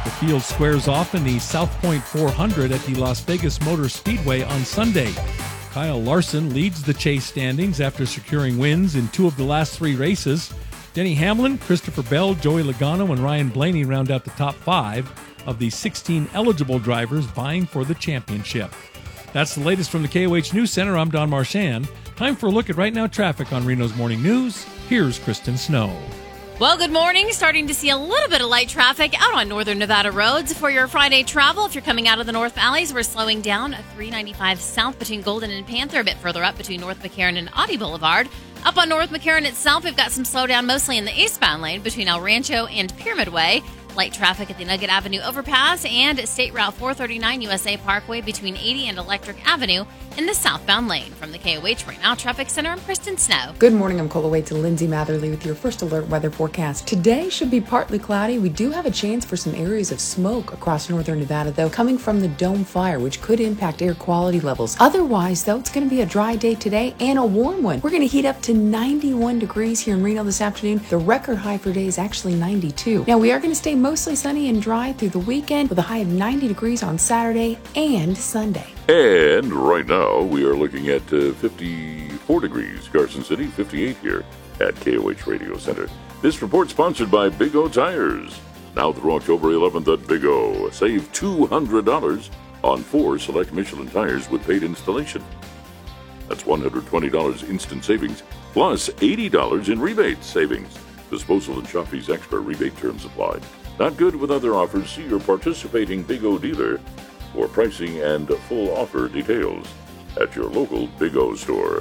The field squares off in the South Point 400 at the Las Vegas Motor Speedway on Sunday. Kyle Larson leads the chase standings after securing wins in 2 of the last 3 races. Denny Hamlin, Christopher Bell, Joey Logano, and Ryan Blaney round out the top 5 of the 16 eligible drivers vying for the championship. That's the latest from the KOH News Center. I'm Don Marchand. Time for a look at right now traffic on Reno's Morning News. Here's Kristen Snow. Well, good morning. Starting to see a little bit of light traffic out on northern Nevada roads for your Friday travel. If you're coming out of the North Valleys, we're slowing down 395 south between Golden and Panther, a bit further up between North McCarran and Audi Boulevard. Up on North McCarran itself, we've got some slowdown mostly in the eastbound lane between El Rancho and Pyramid Way. Light traffic at the Nugget Avenue overpass and State Route 439 USA Parkway between 80 and Electric Avenue in the southbound lane. From the KOH Right Now Traffic Center, I'm Kristen Snow. Good morning. I'm Cola Wade to Lindsay Matherly with your first alert weather forecast. Today should be partly cloudy. We do have a chance for some areas of smoke across northern Nevada, though, coming from the Dome Fire, which could impact air quality levels. Otherwise, though, it's going to be a dry day today and a warm one. We're going to heat up to 91 degrees here in Reno this afternoon. The record high for today is actually 92. Now, we are going to stay mostly sunny and dry through the weekend with a high of 90 degrees on Saturday and Sunday. And right now, we are looking at 54 degrees, Carson City, 58 here at KOH Radio Center. This report sponsored by Big O Tires. Now through October 11th at Big O. Save $200 on 4 select Michelin tires with paid installation. That's $120 instant savings, plus $80 in rebate savings. Disposal and shop fees extra, rebate terms apply. Not good with other offers. See your participating Big O dealer for pricing and full offer details at your local Big O store.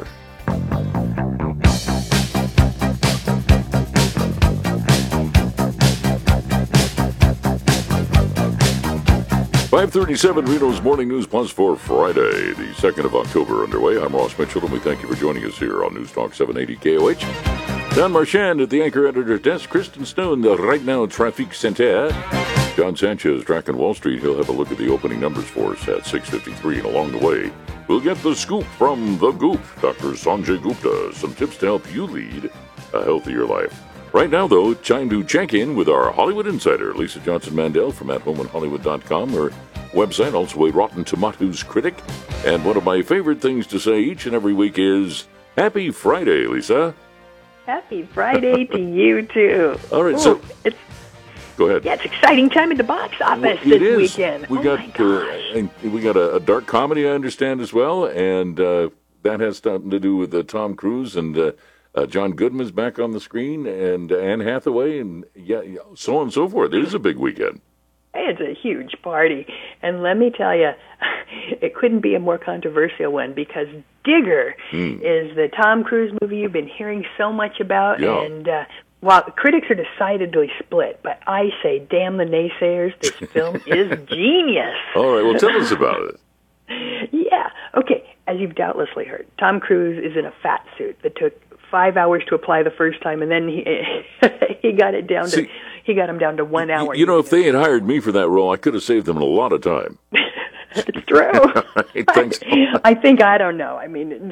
5:37 Reno's Morning News Plus for Friday, the 2nd of October underway. I'm Ross Mitchell, and we thank you for joining us here on News Talk 780 KOH. Don Marchand at the anchor editor desk. Kristen Stone, the Right Now Traffic Center. John Sanchez tracking Wall Street. He'll have a look at the opening numbers for us at 6:53. And along the way, we'll get the scoop from the Goop, Dr. Sanjay Gupta. Some tips to help you lead a healthier life. Right now, though, time to check in with our Hollywood insider, Lisa Johnson-Mandel from AtHomeInHollywood.com, her website, also a Rotten Tomatoes critic. And one of my favorite things to say each and every week is, Happy Friday, Lisa. Happy Friday to you, too. All right, go ahead. Yeah, it's an exciting time at the box office this weekend. We got a dark comedy, I understand, as well, and that has something to do with Tom Cruise and John Goodman's back on the screen, and Anne Hathaway, and so on and so forth. It is a big weekend. It's a huge party, and let me tell you, it couldn't be a more controversial one because Digger is the Tom Cruise movie you've been hearing so much about, and while critics are decidedly split, but I say, damn the naysayers, this film is genius. All right, well, tell us about it. Yeah, okay, as you've doubtlessly heard, Tom Cruise is in a fat suit that took 5 hours to apply the first time, and then he got it down to he got him down to 1 hour. You know, if they had hired me for that role, I could have saved them a lot of time. It's true. Thanks. I think I don't know. I mean,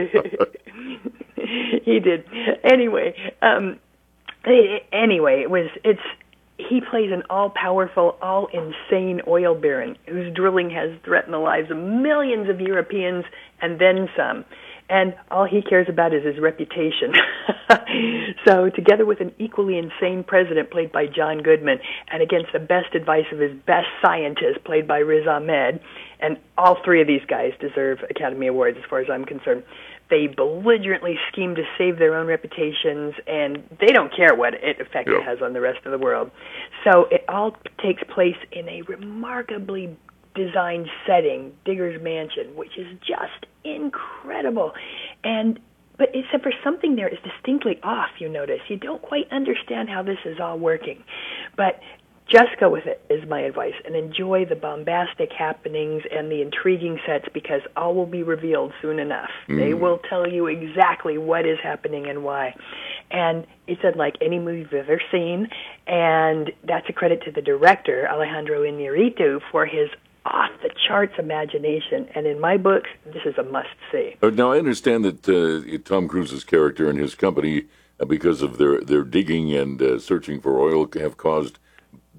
he did anyway. He plays an all-powerful, all-insane oil baron whose drilling has threatened the lives of millions of Europeans and then some. And all he cares about is his reputation. So together with an equally insane president played by John Goodman and against the best advice of his best scientist played by Riz Ahmed, and all 3 of these guys deserve Academy Awards as far as I'm concerned, they belligerently scheme to save their own reputations, and they don't care what effect it has on the rest of the world. So it all takes place in a remarkably designed setting, Digger's Mansion, which is just incredible. But except for something there is distinctly off, you notice. You don't quite understand how this is all working. But just go with it, is my advice, and enjoy the bombastic happenings and the intriguing sets because all will be revealed soon enough. They will tell you exactly what is happening and why. And it's unlike any movie you've ever seen, and that's a credit to the director, Alejandro Iñárritu, for his off-the-charts imagination, and in my books, this is a must-see. Now, I understand that Tom Cruise's character and his company, because of their digging and searching for oil, have caused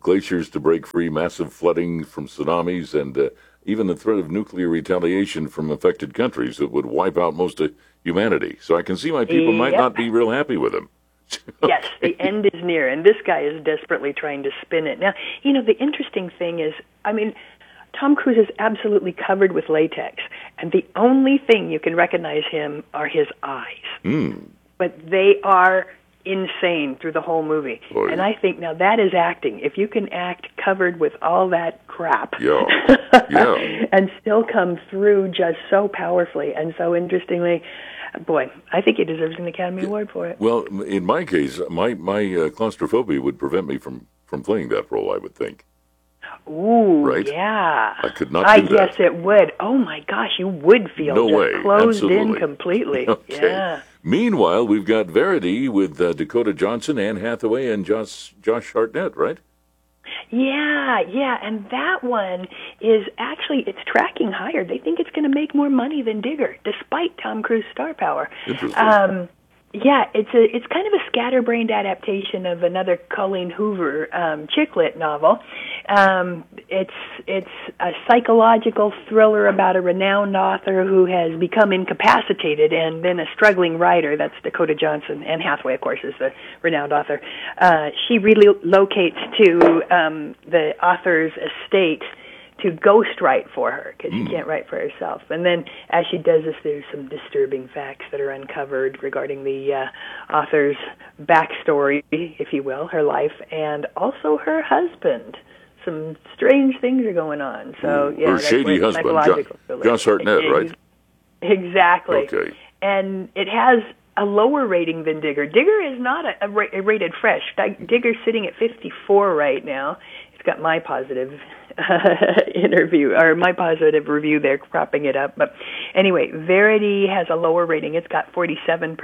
glaciers to break free, massive flooding from tsunamis, and even the threat of nuclear retaliation from affected countries that would wipe out most of humanity. So I can see why people might not be real happy with him. Yes, the end is near, and this guy is desperately trying to spin it. Now, the interesting thing is, Tom Cruise is absolutely covered with latex, and the only thing you can recognize him are his eyes. But they are insane through the whole movie. Boy. And I think now that is acting. If you can act covered with all that crap and still come through just so powerfully and so interestingly, boy, I think he deserves an Academy Award for it. Well, in my case, my claustrophobia would prevent me from playing that role, I would think. Ooh, right? Yeah. I could not do that. Yes, it would. Oh, my gosh, you would feel closed in completely. Okay. Yeah. Meanwhile, we've got Verity with Dakota Johnson, Anne Hathaway, and Josh Hartnett, right? Yeah, and that one is actually, it's tracking higher. They think it's going to make more money than Digger, despite Tom Cruise's star power. Interesting. Yeah, it's kind of a scatterbrained adaptation of another Colleen Hoover chick lit novel. It's a psychological thriller about a renowned author who has become incapacitated and then a struggling writer. That's Dakota Johnson. Anne Hathaway, of course, is the renowned author. She relocates to the author's estate to ghostwrite for her because she can't write for herself. And then as she does this, there's some disturbing facts that are uncovered regarding the author's backstory, if you will, her life, and also her husband. Some strange things are going on. So, her shady husband, Josh Hartnett, right? Exactly. Okay. And it has a lower rating than Digger. Digger is not a rated fresh. Digger's sitting at 54 right now. It's got my positive my positive review there propping it up. But anyway, Verity has a lower rating. It's got 47%.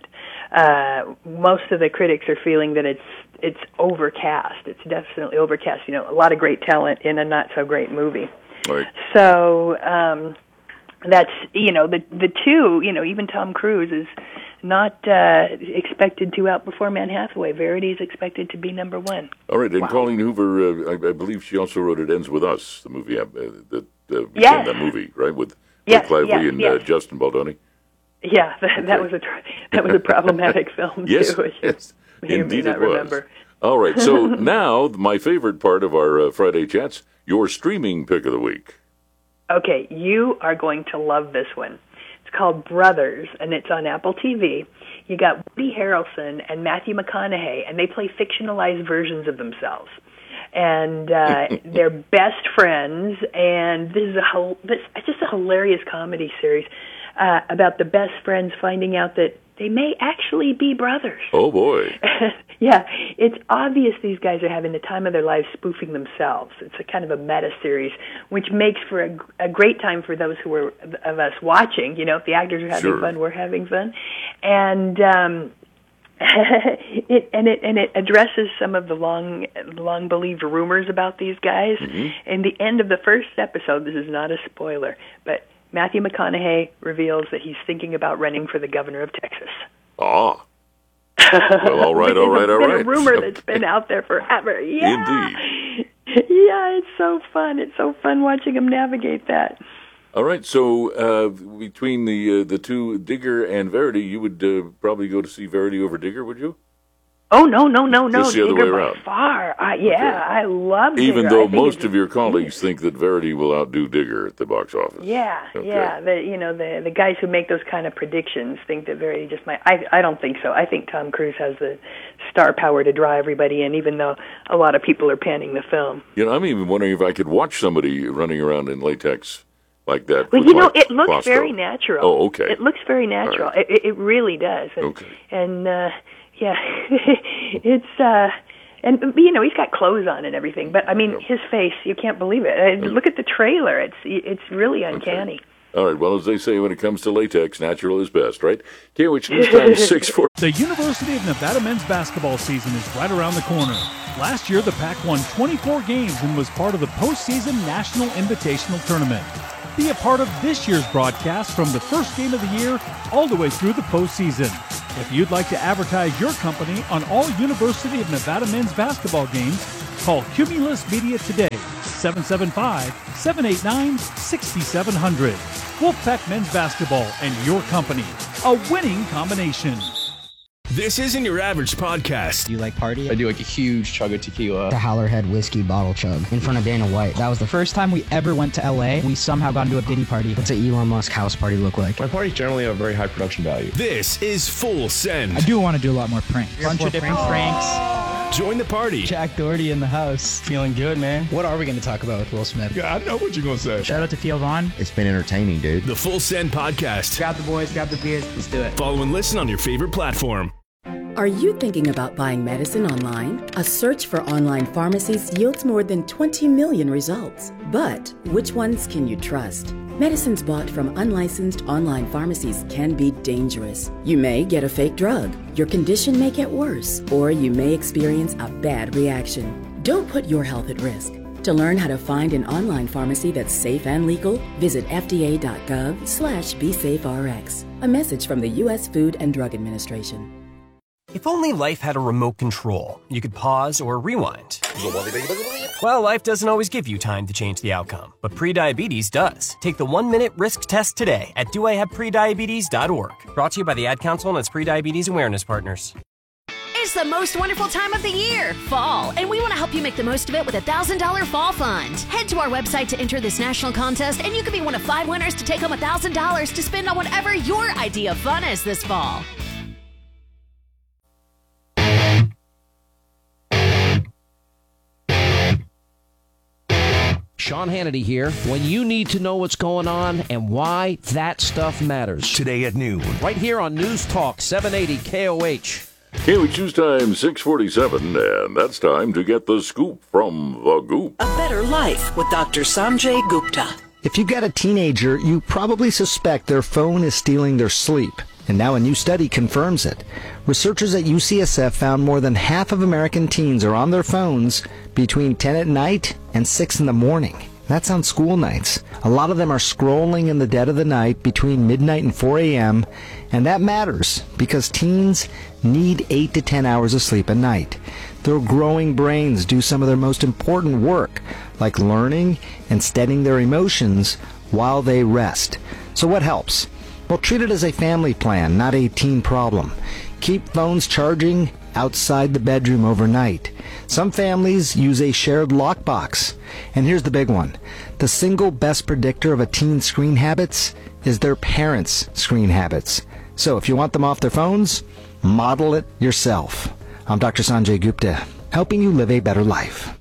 Most of the critics are feeling that it's overcast. It's definitely overcast. A lot of great talent in a not so great movie. Right. So that's the two. Even Tom Cruise is not expected to outperform Anne Hathaway. Verity is expected to be number one. All right, and Colleen Hoover, I believe she also wrote It Ends With Us, the movie that became that movie, right, with Blake Lively and Justin Baldoni. Yeah, that was a problematic film yes, too. Yes, indeed it was. Remember. All right, so now my favorite part of our Friday chats, your streaming pick of the week. Okay, you are going to love this one. It's called Brothers, and it's on Apple TV. You got Woody Harrelson and Matthew McConaughey, and they play fictionalized versions of themselves. And they're best friends, and this is just a hilarious comedy series about the best friends finding out that they may actually be brothers. Oh, boy. Yeah, it's obvious these guys are having the time of their lives spoofing themselves. It's a kind of a meta series, which makes for a great time for those who are of us watching. If the actors are having fun, we're having fun, and it addresses some of the long believed rumors about these guys. Mm-hmm. In the end of the first episode, this is not a spoiler, but Matthew McConaughey reveals that he's thinking about running for the governor of Texas. Ah. Well, all right. It's a rumor that's been out there forever. Yeah. Indeed. Yeah, it's so fun. It's so fun watching him navigate that. All right, so between the two, Digger and Verity, you would probably go to see Verity over Digger, would you? Oh, no. Just the other way Digger around. By far. I love Digger. Even though most of your colleagues think that Verity will outdo Digger at the box office. Yeah, yeah. The guys who make those kind of predictions think that Verity just might. I don't think so. I think Tom Cruise has the star power to draw everybody in, even though a lot of people are panning the film. I'm even wondering if I could watch somebody running around in latex like that. Well, it looks very natural. Oh, okay. It looks very natural. Right. It really does. And, okay. And yeah, it's and he's got clothes on and everything. But I mean, his face, you can't believe it. Look at the trailer. It's really uncanny. Okay. All right, well, as they say when it comes to latex, natural is best, right? KOH News Time 6-4. The University of Nevada men's basketball season is right around the corner. Last year, the Pac won 24 games and was part of the postseason National Invitational Tournament. Be a part of this year's broadcast from the first game of the year all the way through the postseason. If you'd like to advertise your company on all University of Nevada men's basketball games, Call Cumulus Media today, 775-789-6700. Wolfpack Men's Basketball and your company, a winning combination. This isn't your average podcast. Do you like party? I do like a huge chug of tequila. The Howlerhead whiskey bottle chug in front of Dana White. That was the first time we ever went to LA. We somehow got into a Diddy party. What's an Elon Musk house party look like? My parties generally have very high production value. This is Full Send. I do want to do a lot more pranks. A bunch of different pranks. Join the party. Jack Doherty in the house. Feeling good, man. What are we going to talk about with Will Smith? Yeah, I know what you're going to say. Shout out to Theo Vaughn. It's been entertaining, dude. The Full Send Podcast. Grab the boys, grab the beers. Let's do it. Follow and listen on your favorite platform. Are you thinking about buying medicine online? A search for online pharmacies yields more than 20 million results. But which ones can you trust? Medicines bought from unlicensed online pharmacies can be dangerous. You may get a fake drug, your condition may get worse, or you may experience a bad reaction. Don't put your health at risk. To learn how to find an online pharmacy that's safe and legal, visit fda.gov/BeSafeRx. A message from the U.S. Food and Drug Administration. If only life had a remote control, you could pause or rewind. Well, life doesn't always give you time to change the outcome, but prediabetes does. Take the 1-minute risk test today at doihaveprediabetes.org. Brought to you by the Ad Council and its prediabetes awareness partners. It's the most wonderful time of the year, fall, and we want to help you make the most of it with a $1,000 fall fund. Head to our website to enter this national contest, and you could be one of 5 winners to take home $1,000 to spend on whatever your idea of fun is this fall. Sean Hannity here. When you need to know what's going on and why that stuff matters. Today at noon. Right here on News Talk 780 KOH. KOH News Time 6:47, and that's time to get the scoop from the Goop. A Better Life with Dr. Sanjay Gupta. If you've got a teenager, you probably suspect their phone is stealing their sleep. And now a new study confirms it. Researchers at UCSF found more than half of American teens are on their phones between 10 at night and 6 in the morning. That's on school nights. A lot of them are scrolling in the dead of the night between midnight and 4 a.m., and that matters because teens need 8 to 10 hours of sleep a night. Their growing brains do some of their most important work, like learning and steadying their emotions while they rest. So what helps? Well, treat it as a family plan, not a teen problem. Keep phones charging outside the bedroom overnight. Some families use a shared lockbox. And here's the big one. The single best predictor of a teen's screen habits is their parents' screen habits. So if you want them off their phones, model it yourself. I'm Dr. Sanjay Gupta, helping you live a better life.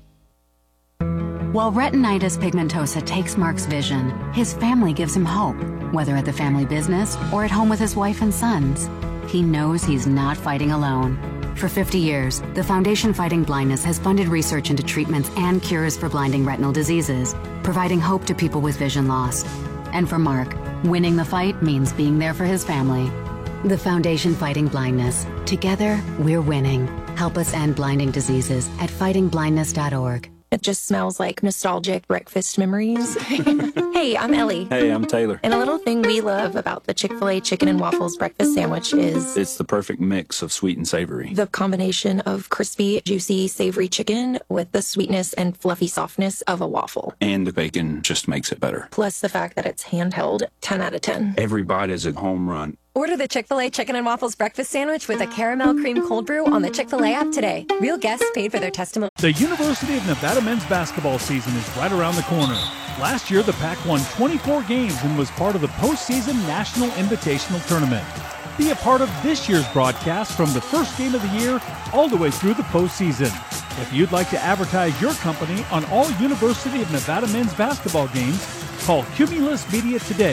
While retinitis pigmentosa takes Mark's vision, his family gives him hope, whether at the family business or at home with his wife and sons. He knows he's not fighting alone. For 50 years, the Foundation Fighting Blindness has funded research into treatments and cures for blinding retinal diseases, providing hope to people with vision loss. And for Mark, winning the fight means being there for his family. The Foundation Fighting Blindness. Together, we're winning. Help us end blinding diseases at fightingblindness.org. It just smells like nostalgic breakfast memories. Hey, I'm Ellie. Hey, I'm Taylor. And a little thing we love about the Chick-fil-A chicken and waffles breakfast sandwich is... it's the perfect mix of sweet and savory. The combination of crispy, juicy, savory chicken with the sweetness and fluffy softness of a waffle. And the bacon just makes it better. Plus the fact that it's handheld, 10 out of 10. Every bite is a home run. Order the Chick-fil-A Chicken and Waffles Breakfast Sandwich with a caramel cream cold brew on the Chick-fil-A app today. Real guests paid for their testimony. The University of Nevada men's basketball season is right around the corner. Last year, the Pac won 24 games and was part of the postseason National Invitational Tournament. Be a part of this year's broadcast from the first game of the year all the way through the postseason. If you'd like to advertise your company on all University of Nevada men's basketball games, call Cumulus Media today,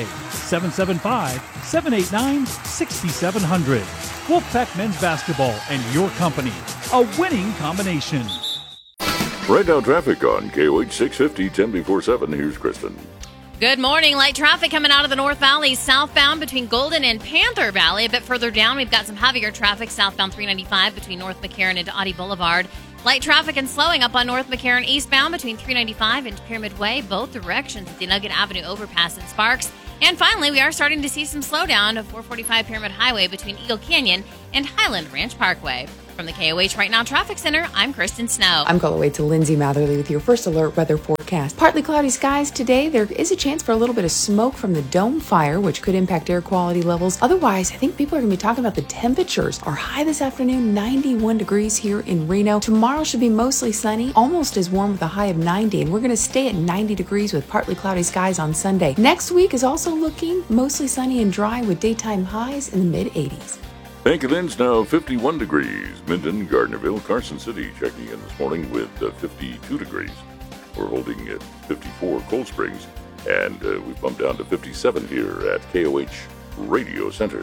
775-789-6700. Wolfpack Men's Basketball and your company, a winning combination. Right now, traffic on KOH 650, 10 before 7. Here's Kristen. Good morning. Light traffic coming out of the North Valley southbound between Golden and Panther Valley. A bit further down, we've got some heavier traffic southbound 395 between North McCarran and Audie Boulevard. Light traffic and slowing up on North McCarran eastbound between 395 and Pyramid Way, both directions at the Nugget Avenue overpass in Sparks. And finally, we are starting to see some slowdown of 445 Pyramid Highway between Eagle Canyon and Highland Ranch Parkway. From the KOH Right Now Traffic Center, I'm Kristen Snow. I'm going away to Lindsay Matherly with your first alert weather forecast. Partly cloudy skies today. There is a chance for a little bit of smoke from the dome fire, which could impact air quality levels. Otherwise, I think people are going to be talking about the temperatures. Our high this afternoon, 91 degrees here in Reno. Tomorrow should be mostly sunny, almost as warm with a high of 90, and we're going to stay at 90 degrees with partly cloudy skies on Sunday. Next week is also looking mostly sunny and dry with daytime highs in the mid-80s. Thank you, Lynn. Now 51 degrees. Minden, Gardnerville, Carson City checking in this morning with 52 degrees. We're holding at 54 Cold Springs, and we've bumped down to 57 here at KOH Radio Center.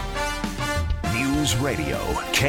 News Radio,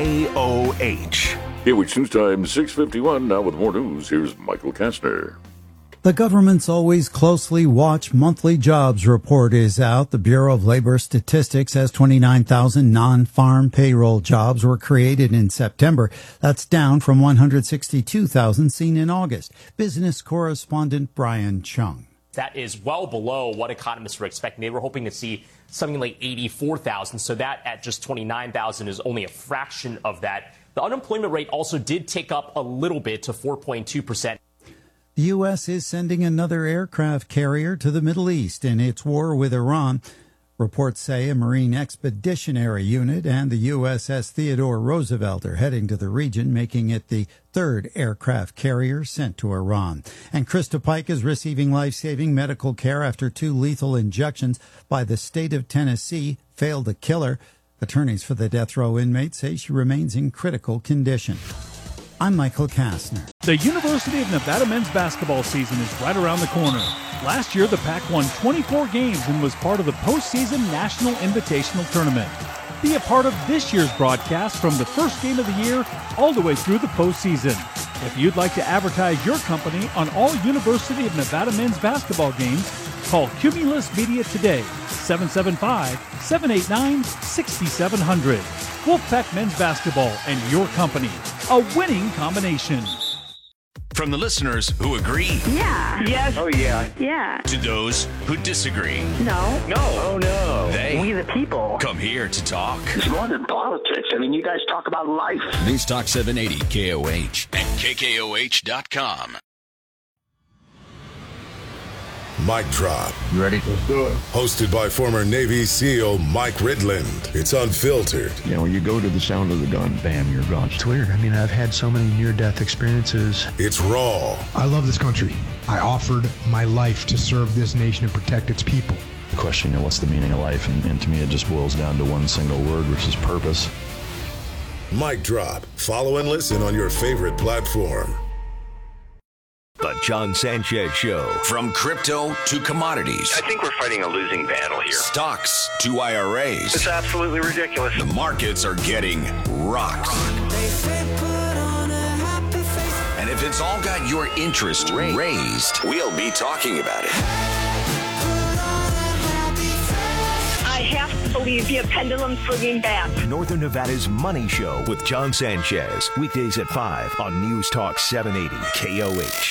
KOH. KOH News Time, 6:51. Now with more news, here's Michael Kastner. The government's always closely watched monthly jobs report is out. The Bureau of Labor Statistics says 29,000 non-farm payroll jobs were created in September. That's down from 162,000 seen in August. Business correspondent Brian Chung. That is well below what economists were expecting. They were hoping to see something like 84,000. So that at just 29,000 is only a fraction of that. The unemployment rate also did tick up a little bit to 4.2%. The U.S. is sending another aircraft carrier to the Middle East in its war with Iran. Reports say a Marine Expeditionary Unit and the USS Theodore Roosevelt are heading to the region, making it the third aircraft carrier sent to Iran. And Krista Pike is receiving life-saving medical care after 2 lethal injections by the state of Tennessee failed to kill her. Attorneys for the death row inmate say she remains in critical condition. I'm Michael Kastner. The University of Nevada men's basketball season is right around the corner. Last year, the Pac won 24 games and was part of the postseason National Invitational Tournament. Be a part of this year's broadcast from the first game of the year all the way through the postseason. If you'd like to advertise your company on all University of Nevada men's basketball games, call Cumulus Media today, 775-789-6700. Wolfpack Men's Basketball and your company, a winning combination. From the listeners who agree. Yeah. Yes. Oh, yeah. Yeah. To those who disagree. No. No. Oh, no. They, we the people, come here to talk. It's more than politics. I mean, you guys talk about life. News Talk 780 KOH and KKOH.com. Mic Drop. You ready? Let's do it. Hosted by former Navy SEAL Mike Ridland. It's unfiltered. You know, when you go to the sound of the gun, bam, you're gone. It's weird. I mean, I've had so many near-death experiences. It's raw. I love this country. I offered my life to serve this nation and protect its people. The question, what's the meaning of life? And to me, it just boils down to one single word, which is purpose. Mic Drop. Follow and listen on your favorite platform. The John Sanchez Show. From crypto to commodities. I think we're fighting a losing battle here. Stocks to IRAs. It's absolutely ridiculous. The markets are getting rocked. And if it's all got your interest raised, we'll be talking about it. I have to believe the pendulum's swinging back. Northern Nevada's Money Show with John Sanchez. Weekdays at 5 on News Talk 780 KOH.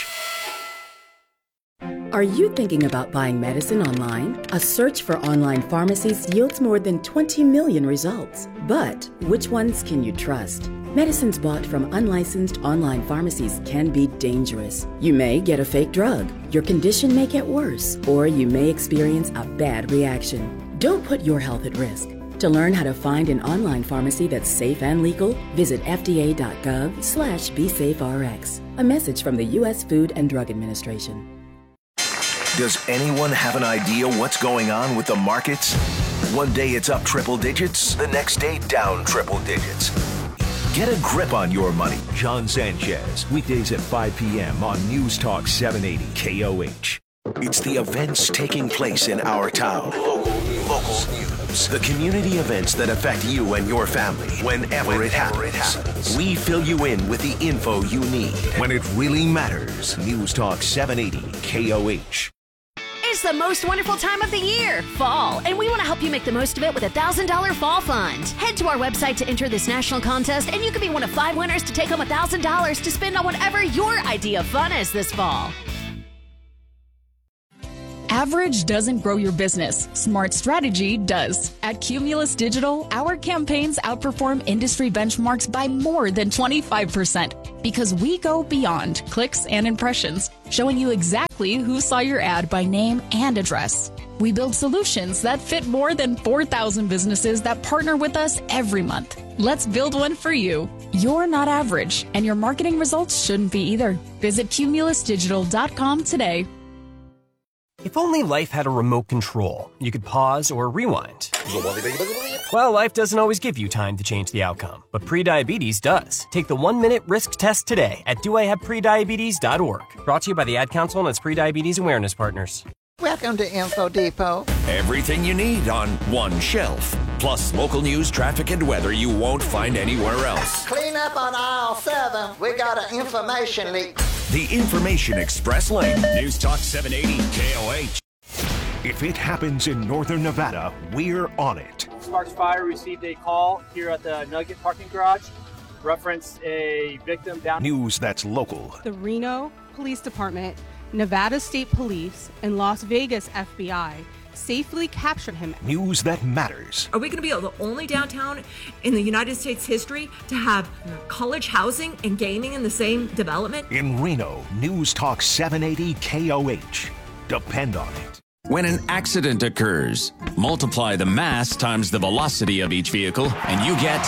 Are you thinking about buying medicine online? A search for online pharmacies yields more than 20 million results. But which ones can you trust? Medicines bought from unlicensed online pharmacies can be dangerous. You may get a fake drug, your condition may get worse, or you may experience a bad reaction. Don't put your health at risk. To learn how to find an online pharmacy that's safe and legal, visit fda.gov/BeSafeRx. A message from the U.S. Food and Drug Administration. Does anyone have an idea what's going on with the markets? One day it's up triple digits, the next day down triple digits. Get a grip on your money. John Sanchez, weekdays at 5 p.m. on News Talk 780 KOH. It's the events taking place in our town. Local news. The community events that affect you and your family whenever it happens. We fill you in with the info you need when it really matters. News Talk 780 KOH. It's the most wonderful time of the year, fall, and we want to help you make the most of it with a $1,000 fall fund. Head to our website to enter this national contest, and you could be one of 5 winners to take home $1,000 to spend on whatever your idea of fun is this fall. Average doesn't grow your business. Smart strategy does. At Cumulus Digital, our campaigns outperform industry benchmarks by more than 25% because we go beyond clicks and impressions, showing you exactly who saw your ad by name and address. We build solutions that fit more than 4,000 businesses that partner with us every month. Let's build one for you. You're not average, and your marketing results shouldn't be either. Visit cumulusdigital.com today. If only life had a remote control, you could pause or rewind. Well, life doesn't always give you time to change the outcome, but prediabetes does. Take the 1-minute risk test today at doihaveprediabetes.org. Brought to you by the Ad Council and its Prediabetes Awareness Partners. Welcome to Info Depot. Everything you need on one shelf. Plus local news, traffic, and weather you won't find anywhere else. Clean up on aisle 7. We got an information leak. The Information Express Lane. News Talk 780 KOH. If it happens in northern Nevada, we're on it. Sparks Fire received a call here at the Nugget parking garage. Reference a victim down. News that's local. The Reno Police Department, Nevada State Police, and Las Vegas FBI safely captured him. News that matters. Are we going to be the only downtown in the United States history to have college housing and gaming in the same development? In Reno, News Talk 780 KOH. Depend on it. When an accident occurs, multiply the mass times the velocity of each vehicle, and you get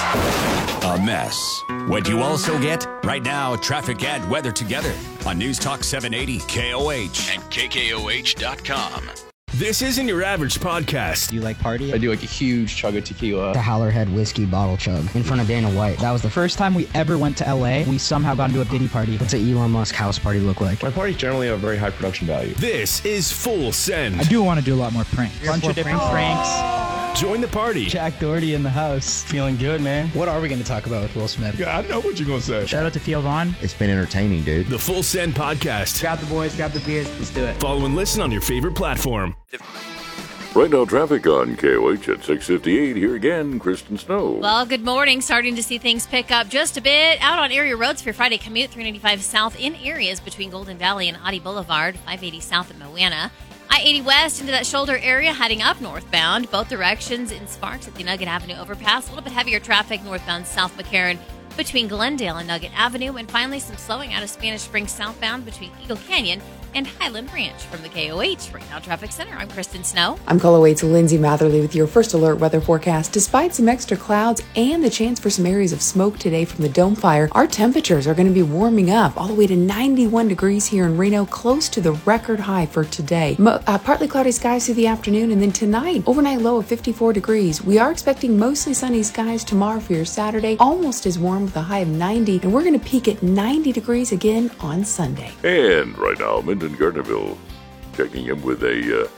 a mess. What you also get? Right now, traffic and weather together on News Talk 780 KOH and KKOH.com. This isn't your average podcast. Do you like party? I do like a huge chug of tequila. The Howlerhead whiskey bottle chug in front of Dana White. That was the first time we ever went to LA. We somehow got into a Diddy party. What's an Elon Musk house party look like? My parties generally have very high production value. This is Full Send. I do want to do a lot more pranks. Bunch of different pranks. Join the party. Jack Doherty in the house. Feeling good, man. What are we going to talk about with Will Smith? Yeah, I know what you're going to say. Shout out to Theo Vaughn. It's been entertaining, dude. The Full Send podcast. Grab the boys, grab the beers. Let's do it. Follow and listen on your favorite platform. Right now, traffic on KOH at 6:58. Here again, Kristen Snow. Well, good morning. Starting to see things pick up just a bit out on area roads for your Friday commute. 395 south in areas between Golden Valley and Audi Boulevard. 580 south at Moana. I-80 west into that shoulder area, heading up northbound. Both directions in Sparks at the Nugget Avenue overpass. A little bit heavier traffic northbound South McCarran between Glendale and Nugget Avenue. And finally, some slowing out of Spanish Springs southbound between Eagle Canyon and Highland Ranch. From the KOH Right Now Traffic Center, I'm Kristen Snow. I'm KOH's Lindsay Matherly with your first alert weather forecast. Despite some extra clouds and the chance for some areas of smoke today from the dome fire, our temperatures are going to be warming up all the way to 91 degrees here in Reno, close to the record high for today. Partly cloudy skies through the afternoon, and then tonight, overnight low of 54 degrees. We are expecting mostly sunny skies tomorrow for your Saturday, almost as warm with a high of 90, and we're going to peak at 90 degrees again on Sunday. And right now, Minden Gardnerville checking in with a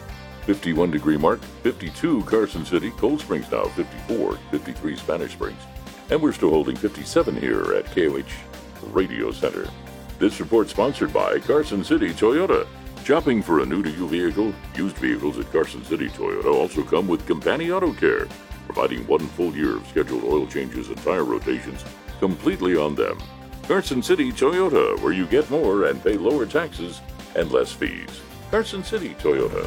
51 degree mark, 52 Carson City, Cold Springs now 54, 53 Spanish Springs, and we're still holding 57 here at KOH Radio Center. This report sponsored by Carson City Toyota. Shopping for a new-to-you vehicle? Used vehicles at Carson City Toyota also come with Compani Auto Care, providing 1 full year of scheduled oil changes and tire rotations completely on them. Carson City Toyota, where you get more and pay lower taxes and less fees. Carson City Toyota.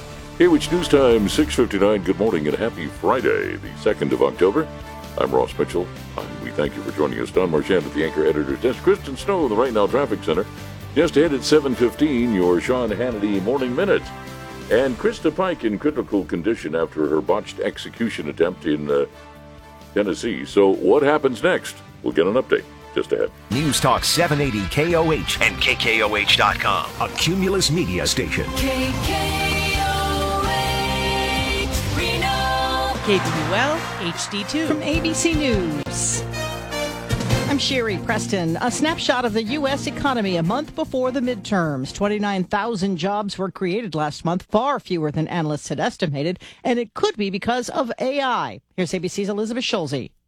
KOH News Time, 6:59. Good morning and happy Friday, the 2nd of October. I'm Ross Mitchell. We thank you for joining us. Don Marchand at the Anchor Editor's Desk. Kristen Snow in the Right Now Traffic Center. Just ahead at 7:15, your Sean Hannity Morning Minute. And Krista Pike in critical condition after her botched execution attempt in Tennessee. So what happens next? We'll get an update just ahead. News Talk 780 KOH and KKOH.com. A Cumulus Media station. KKOH Reno. KBUL HD2 from ABC News. I'm Sherry Preston. A snapshot of the U.S. economy a month before the midterms. 29,000 jobs were created last month, far fewer than analysts had estimated, and it could be because of AI. Here's ABC's Elizabeth Schulze.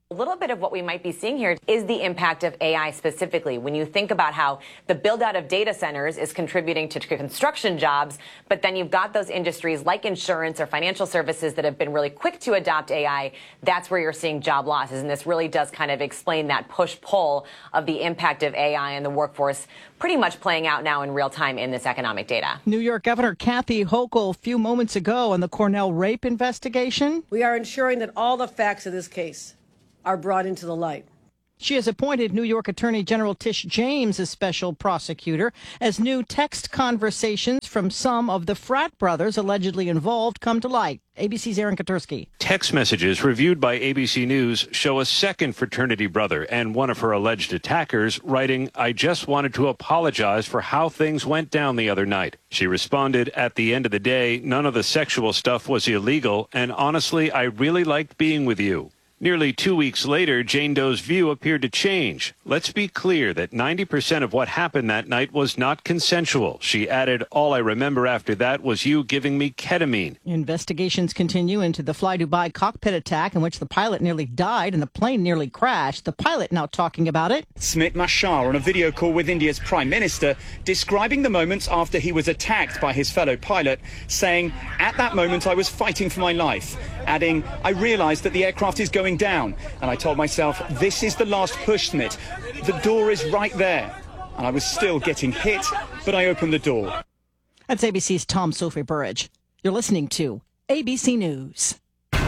A little bit of what we might be seeing here is the impact of AI specifically. When you think about how the build out of data centers is contributing to construction jobs, but then you've got those industries like insurance or financial services that have been really quick to adopt AI, that's where you're seeing job losses. And this really does kind of explain that push-pull of the impact of AI in the workforce pretty much playing out now in real time in this economic data. New York Governor Kathy Hochul a few moments ago on the Cornell rape investigation. We are ensuring that all the facts of this case are brought into the light. She has appointed New York Attorney General Tish James as special prosecutor as new text conversations from some of the frat brothers allegedly involved come to light. ABC's Aaron Katursky. Text messages reviewed by ABC News show a second fraternity brother and one of her alleged attackers writing, "I just wanted to apologize for how things went down the other night." She responded, "At the end of the day, none of the sexual stuff was illegal, and honestly, I really liked being with you." Nearly 2 weeks later, Jane Doe's view appeared to change. "Let's be clear that 90% of what happened that night was not consensual." She added, "All I remember after that was you giving me ketamine." Investigations continue into the Fly Dubai cockpit attack in which the pilot nearly died and the plane nearly crashed. The pilot now talking about it. Smit Mashar on a video call with India's Prime Minister describing the moments after he was attacked by his fellow pilot, saying, "At that moment I was fighting for my life," adding, "I realised that the aircraft is going down, and I told myself, this is the last push, Smit. The door is right there." And I was still getting hit, but I opened the door. That's ABC's Tom Sophie Burridge. You're listening to ABC News.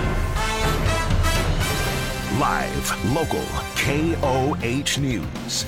Live, local, KOH News.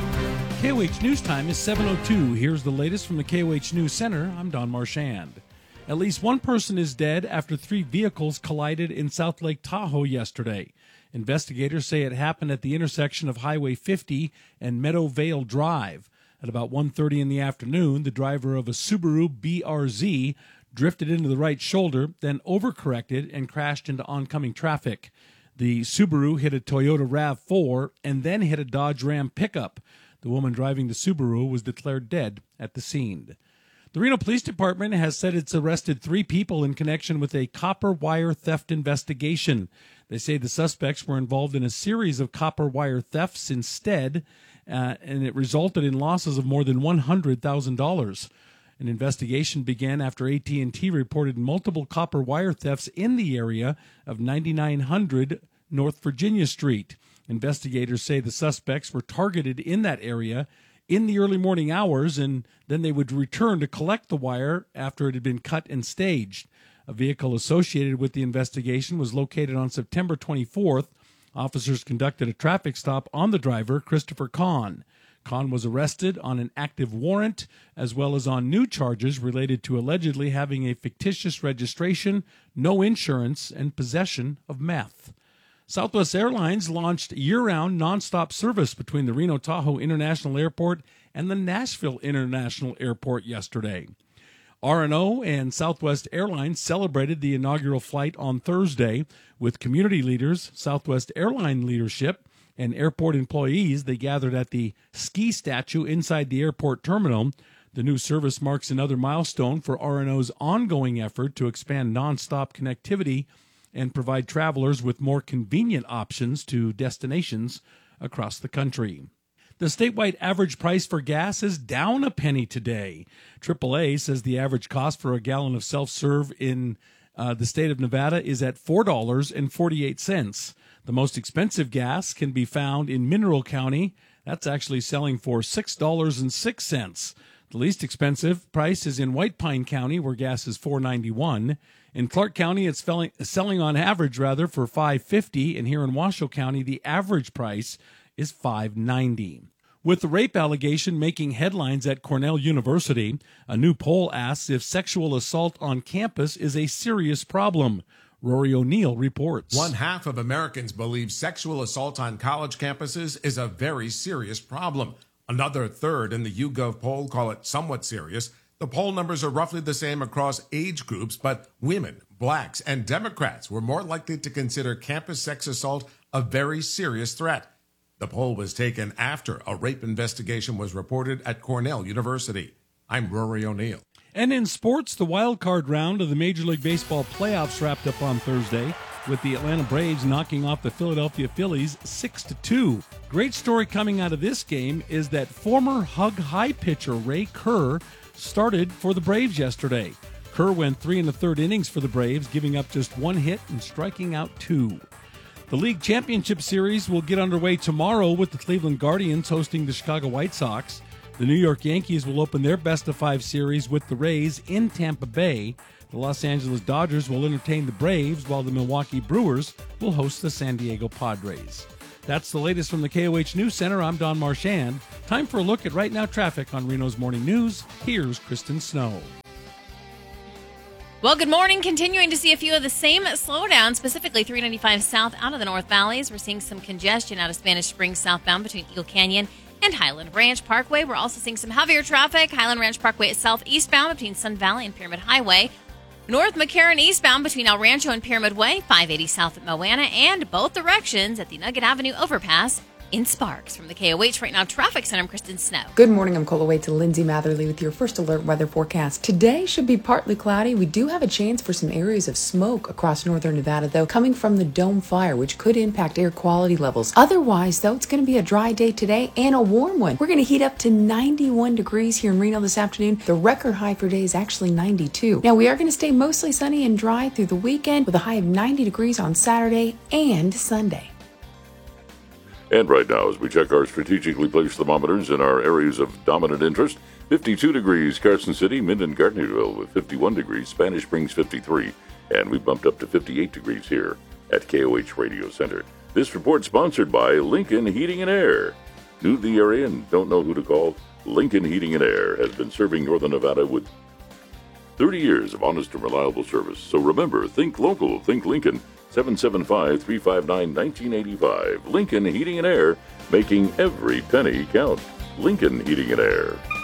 KOH News Time is 7:02. Here's the latest from the KOH News Center. I'm Don Marchand. At least one person is dead after 3 vehicles collided in South Lake Tahoe yesterday. Investigators say it happened at the intersection of Highway 50 and Meadowvale Drive. At about 1:30 in the afternoon, the driver of a Subaru BRZ drifted into the right shoulder, then overcorrected and crashed into oncoming traffic. The Subaru hit a Toyota RAV4 and then hit a Dodge Ram pickup. The woman driving the Subaru was declared dead at the scene. The Reno Police Department has said it's arrested 3 people in connection with a copper wire theft investigation. They say the suspects were involved in a series of copper wire thefts instead, and it resulted in losses of more than $100,000. An investigation began after AT&T reported multiple copper wire thefts in the area of 9900 North Virginia Street. Investigators say the suspects were targeted in that area in the early morning hours, and then they would return to collect the wire after it had been cut and staged. A vehicle associated with the investigation was located on September 24th. Officers conducted a traffic stop on the driver, Christopher Kahn. Kahn was arrested on an active warrant, as well as on new charges related to allegedly having a fictitious registration, no insurance, and possession of meth. Southwest Airlines launched year-round nonstop service between the Reno-Tahoe International Airport and the Nashville International Airport yesterday. R&O and Southwest Airlines celebrated the inaugural flight on Thursday with community leaders, Southwest Airline leadership, and airport employees. They gathered at the ski statue inside the airport terminal. The new service marks another milestone for R&O's ongoing effort to expand nonstop connectivity and provide travelers with more convenient options to destinations across the country. The statewide average price for gas is down a penny today. AAA says the average cost for a gallon of self-serve in the state of Nevada is at $4.48. The most expensive gas can be found in Mineral County. That's actually selling for $6.06. The least expensive price is in White Pine County, where gas is $4.91. In Clark County, it's selling on average for $5.50, and here in Washoe County, the average price is $5.90. With the rape allegation making headlines at Cornell University, a new poll asks if sexual assault on campus is a serious problem. Rory O'Neill reports. 1/2 of Americans believe sexual assault on college campuses is a very serious problem. Another third in the YouGov poll call it somewhat serious. The poll numbers are roughly the same across age groups, but women, blacks, and Democrats were more likely to consider campus sex assault a very serious threat. The poll was taken after a rape investigation was reported at Cornell University. I'm Rory O'Neill. And in sports, the wild card round of the Major League Baseball playoffs wrapped up on Thursday. with the Atlanta Braves knocking off the Philadelphia Phillies 6-2. Great story coming out of this game is that former Hug High pitcher Ray Kerr started for the Braves yesterday. Kerr went 3 1/3 innings for the Braves, giving up just 1 hit and striking out 2. The League Championship Series will get underway tomorrow with the Cleveland Guardians hosting the Chicago White Sox. The New York Yankees will open their best-of-5 series with the Rays in Tampa Bay. The Los Angeles Dodgers will entertain the Braves, while the Milwaukee Brewers will host the San Diego Padres. That's the latest from the KOH News Center. I'm Don Marchand. Time for a look at Right Now traffic on Reno's Morning News. Here's Kristen Snow. Well, good morning. Continuing to see a few of the same slowdowns, specifically 395 south out of the North Valleys. We're seeing some congestion out of Spanish Springs southbound between Eagle Canyon and Highland Ranch Parkway. We're also seeing some heavier traffic. Highland Ranch Parkway itself eastbound between Sun Valley and Pyramid Highway. North McCarran eastbound between El Rancho and Pyramid Way, 580 south at Moana, and both directions at the Nugget Avenue overpass in Sparks. From the KOH Right Now Traffic Center, I'm Kristen Snow. Good morning. I'm Cola Wade to Lindsay Matherly with your first alert weather forecast. Today should be partly cloudy. We do have a chance for some areas of smoke across northern Nevada, though, coming from the Dome Fire, which could impact air quality levels. Otherwise, though, it's going to be a dry day today and a warm one. We're going to heat up to 91 degrees here in Reno this afternoon. The record high for today is actually 92. Now, we are going to stay mostly sunny and dry through the weekend with a high of 90 degrees on Saturday and Sunday. And right now, as we check our strategically placed thermometers in our areas of dominant interest, 52 degrees Carson City, Minden, Gardnerville with 51 degrees, Spanish Springs 53, and we bumped up to 58 degrees here at KOH Radio Center. This report sponsored by Lincoln Heating and Air. New to the area and don't know who to call? Lincoln Heating and Air has been serving northern Nevada with 30 years of honest and reliable service. So remember, think local, think Lincoln. 775-359-1985. Lincoln Heating and Air, making every penny count. Lincoln Heating and Air.